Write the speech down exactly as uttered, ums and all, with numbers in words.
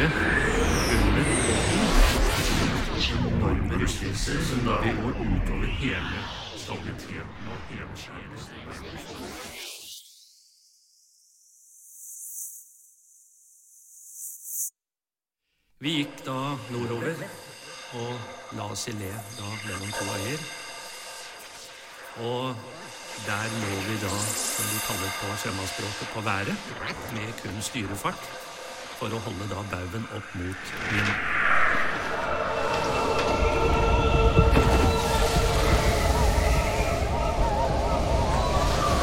være under enorme rystelser som da vi går utover hele stabiliteten og hele skjønne. Vi gikk da nordover og la oss i le da mellom to øyer. Og der lå vi da, som vi kaller på sjømannsspråket, på været, med kun styrefart, for å holde da baugen opp mot vind.